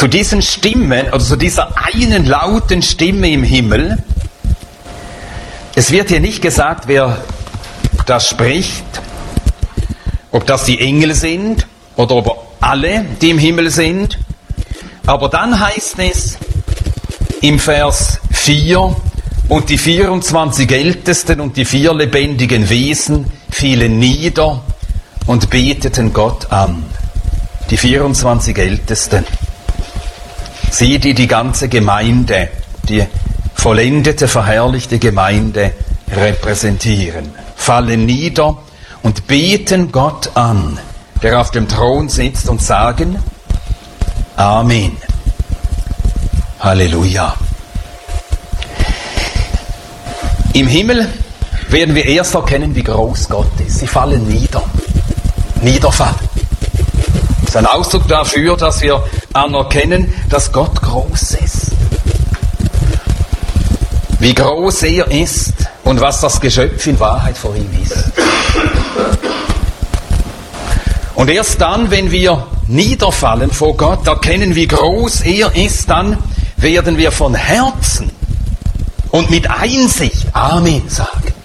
zu diesen Stimmen, oder zu dieser einen lauten Stimme im Himmel, es wird hier nicht gesagt, wer das spricht, ob das die Engel sind oder ob alle, die im Himmel sind. Aber dann heißt es im Vers 4, und die 24 Ältesten und die 4 lebendigen Wesen fielen nieder und beteten Gott an. Die 24 Ältesten. Sie, die die ganze Gemeinde, die vollendete, verherrlichte Gemeinde repräsentieren, fallen nieder und beten Gott an, der auf dem Thron sitzt, und sagen: Amen. Halleluja. Im Himmel werden wir erst erkennen, wie groß Gott ist. Sie fallen nieder. Niederfallen. Das ist ein Ausdruck dafür, dass wir anerkennen, dass Gott groß ist. Wie groß er ist und was das Geschöpf in Wahrheit vor ihm ist. Und erst dann, wenn wir niederfallen vor Gott, erkennen, wie groß er ist, dann werden wir von Herzen und mit Einsicht Amen sagen.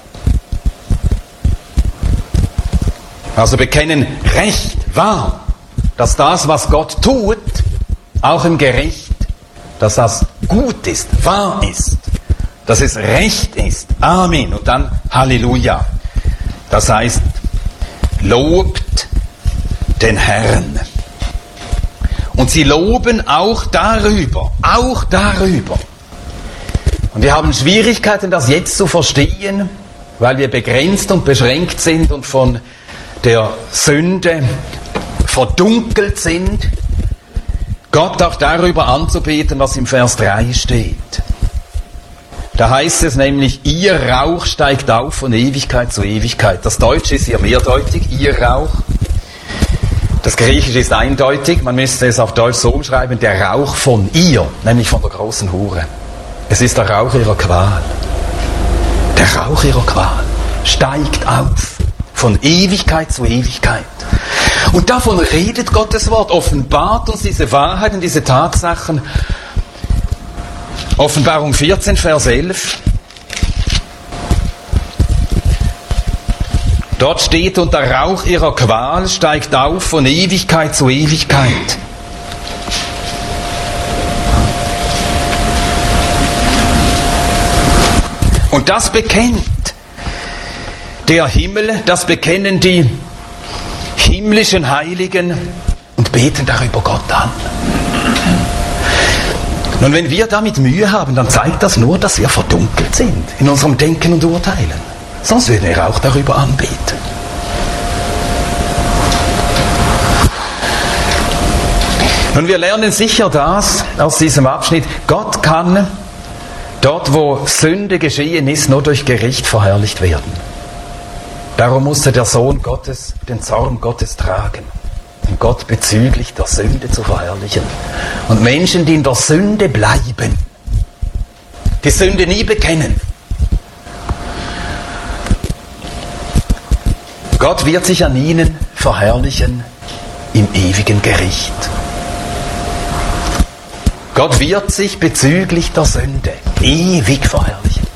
Also bekennen recht wahr, dass das, was Gott tut, auch im Gericht, dass das gut ist, wahr ist, dass es recht ist. Amen. Und dann Halleluja. Das heißt, lobt den Herrn. Und sie loben auch darüber. Und wir haben Schwierigkeiten, das jetzt zu verstehen, weil wir begrenzt und beschränkt sind und von der Sünde verdunkelt sind, Gott auch darüber anzubeten, was im Vers 3 steht. Da heißt es nämlich, ihr Rauch steigt auf von Ewigkeit zu Ewigkeit. Das Deutsche ist hier mehrdeutig, ihr Rauch. Das Griechische ist eindeutig, man müsste es auf Deutsch so umschreiben, der Rauch von ihr, nämlich von der großen Hure. Es ist der Rauch ihrer Qual. Der Rauch ihrer Qual steigt auf von Ewigkeit zu Ewigkeit. Und davon redet Gottes Wort, offenbart uns diese Wahrheiten, diese Tatsachen. Offenbarung 14, Vers 11. Dort steht, und der Rauch ihrer Qual steigt auf von Ewigkeit zu Ewigkeit. Und das bekennt der Himmel, das bekennen die himmlischen Heiligen und beten darüber Gott an. Nun, wenn wir damit Mühe haben, dann zeigt das nur, dass wir verdunkelt sind in unserem Denken und Urteilen. Sonst würden wir auch darüber anbeten. Nun, wir lernen sicher das aus diesem Abschnitt. Gott kann dort, wo Sünde geschehen ist, nur durch Gericht verherrlicht werden. Darum musste der Sohn Gottes den Zorn Gottes tragen, um Gott bezüglich der Sünde zu verherrlichen. Und Menschen, die in der Sünde bleiben, die Sünde nie bekennen, Gott wird sich an ihnen verherrlichen im ewigen Gericht. Gott wird sich bezüglich der Sünde ewig verherrlichen.